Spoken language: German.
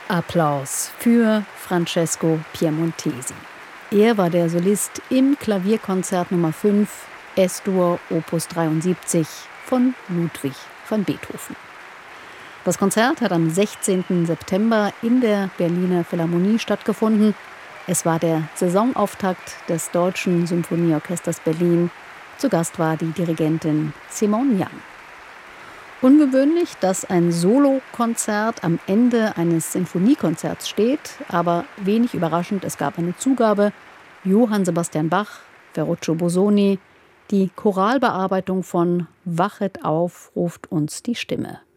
Applaus für Francesco Piemontesi. Er war der Solist im Klavierkonzert Nummer 5, S-Dur Opus 73 von Ludwig van Beethoven. Das Konzert hat am 16. September in der Berliner Philharmonie stattgefunden. Es war der Saisonauftakt des Deutschen Symphonieorchesters Berlin. Zu Gast war die Dirigentin Simone Young. Ungewöhnlich, dass ein Solokonzert am Ende eines Sinfoniekonzerts steht, aber wenig überraschend, es gab eine Zugabe. Johann Sebastian Bach, Ferruccio Busoni, die Choralbearbeitung von Wachet auf, ruft uns die Stimme.